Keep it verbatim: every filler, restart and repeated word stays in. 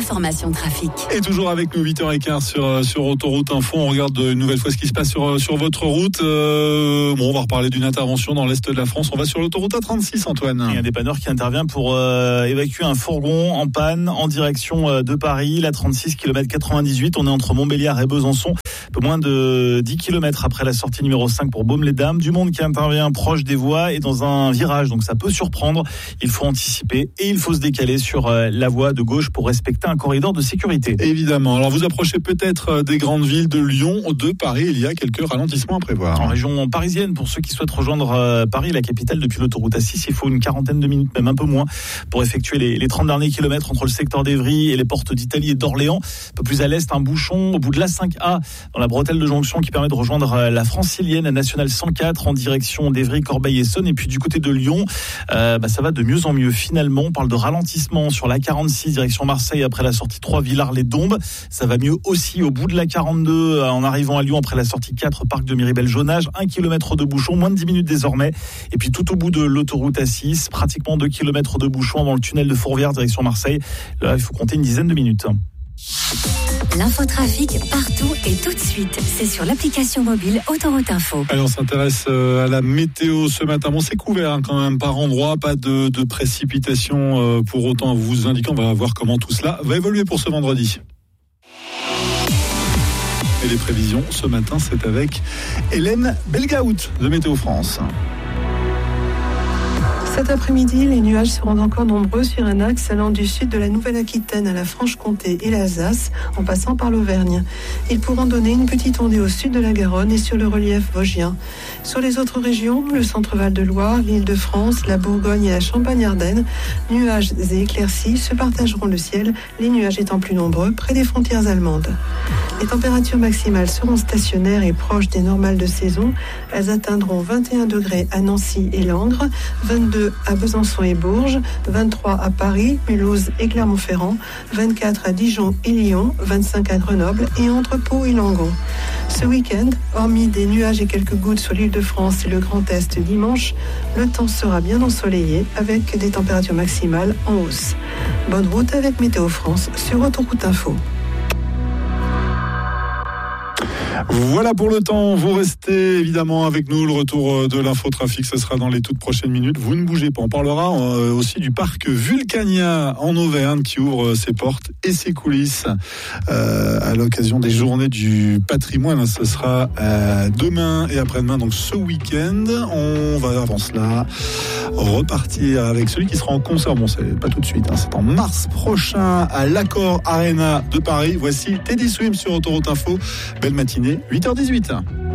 l'information trafic. Et toujours avec nous, huit heures quinze sur, sur Autoroute Info. On regarde une nouvelle fois ce qui se passe sur, sur votre route. Euh, bon, on va reparler d'une intervention dans l'Est de la France. On va sur l'autoroute A trente-six, Antoine. Il y a un dépanneur qui intervient pour euh, évacuer un fourgon en panne en direction euh, de Paris. La trente-six, kilomètre quatre-vingt-dix-huit. On est entre Montbéliard et Besançon. Un peu moins de dix kilomètres après la sortie numéro cinq pour Baume-les-Dames. Du monde qui intervient proche des voies et dans un virage. Donc ça peut surprendre. Il faut anticiper et il faut se décaler sur euh, la voie de gauche pour respecter un corridor de sécurité. Évidemment. Alors vous approchez peut-être des grandes villes de Lyon, de Paris. Il y a quelques ralentissements à prévoir. En région parisienne, pour ceux qui souhaitent rejoindre euh, Paris, la capitale, depuis l'autoroute A six, il faut une quarantaine de minutes, même un peu moins, pour effectuer les, les trente derniers kilomètres entre le secteur d'Evry et les portes d'Italie et d'Orléans. Un peu plus à l'est, un bouchon au bout de l'A cinq A, dans la bretelle de jonction qui permet de rejoindre la francilienne, la nationale cent quatre, en direction d'Evry, Corbeil-Essonnes. Et puis du côté de Lyon, euh, bah, ça va de mieux en mieux. Finalement, on parle de ralentissement sur la quarante-six, direction Marseille, après la sortie trois, Villars-les-Dombes. Ça va mieux aussi au bout de la quarante-deux, en arrivant à Lyon, après la sortie quatre, parc de Miribel-Jonage. Un kilomètre de bouchon, moins de dix minutes désormais. Et puis tout au bout de l'autoroute A six, pratiquement deux kilomètres de bouchon avant le tunnel de Fourvière, direction Marseille. Là, il faut compter une dizaine de minutes. L'infotrafic partout et tout de suite. C'est sur l'application mobile Autoroute Info. Allez, on s'intéresse à la météo ce matin. Bon, c'est couvert hein, quand même par endroit, pas de, de précipitations euh, pour autant. Vous indiquant, on va voir comment tout cela va évoluer pour ce vendredi. Et les prévisions ce matin, c'est avec Hélène Belgaout de Météo France. Cet après-midi, les nuages seront encore nombreux sur un axe allant du sud de la Nouvelle-Aquitaine à la Franche-Comté et l'Alsace, en passant par l'Auvergne. Ils pourront donner une petite ondée au sud de la Garonne et sur le relief vosgien. Sur les autres régions, le centre-Val de Loire, l'Île-de-France, la Bourgogne et la Champagne-Ardenne, nuages et éclaircies se partageront le ciel, les nuages étant plus nombreux près des frontières allemandes. Les températures maximales seront stationnaires et proches des normales de saison. Elles atteindront vingt et un degrés à Nancy et Langres, vingt-deux à Besançon et Bourges, vingt-trois à Paris, Mulhouse et Clermont-Ferrand, vingt-quatre à Dijon et Lyon, vingt-cinq à Grenoble et entre Pau et Langon. Ce week-end, hormis des nuages et quelques gouttes sur l'Île-de-France et le Grand Est dimanche, le temps sera bien ensoleillé avec des températures maximales en hausse. Bonne route avec Météo France sur Autoroute Info. Voilà pour le temps, vous restez évidemment avec nous. Le retour de l'infotrafic, ce sera dans les toutes prochaines minutes. Vous ne bougez pas, on parlera aussi du parc Vulcania en Auvergne qui ouvre ses portes et ses coulisses euh, à l'occasion des journées du patrimoine. Ce sera euh, demain et après-demain, donc ce week-end. On va avant cela repartir avec celui qui sera en concert. Bon, c'est pas tout de suite, hein, c'est en mars prochain à l'Accor Arena de Paris. Voici Teddy Swims sur Autoroute Info. Belle matinée, huit heures dix-huit.